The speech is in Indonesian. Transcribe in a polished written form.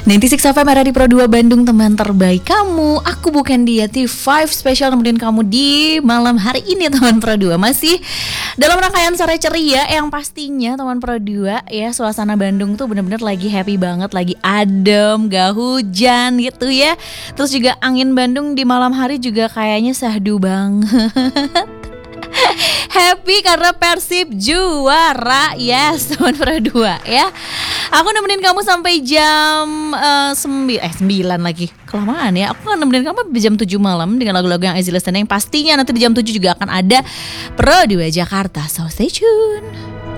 96 FM di Pro 2 Bandung, teman terbaik kamu. Aku bukan dia, T5 spesial nemenin kamu di malam hari ini teman Pro 2. Masih dalam rangkaian sore ceria yang pastinya teman Pro 2 ya, suasana Bandung tuh bener-bener lagi happy banget, lagi adem, gak hujan gitu ya. Terus juga angin Bandung di malam hari juga kayaknya syahdu banget. Happy karena Persib juara. Yes, teman Pro 2 ya. Aku nemenin kamu sampai jam 9 lagi. Kelamaan ya. Aku akan nemenin kamu sampai jam 7 malam dengan lagu-lagu yang easy listening. Pastinya nanti di jam 7 juga akan ada Pro 2 Jakarta. So stay tune.